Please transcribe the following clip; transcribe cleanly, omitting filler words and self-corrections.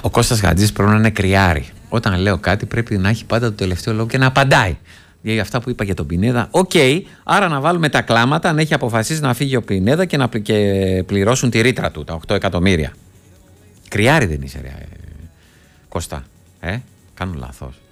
Ο Κώστας Χατζής πρέπει να είναι κρυάρι. Όταν λέω κάτι πρέπει να έχει πάντα το τελευταίο λόγο και να απαντάει. Για αυτά που είπα για τον Πινέδα, άρα να βάλουμε τα κλάματα αν έχει αποφασίσει να φύγει ο Πινέδα και να πληρώσουν τη ρήτρα του, τα 8 εκατομμύρια. Κρυάρι δεν είσαι, ρε Κώστα. Κάνω λάθος.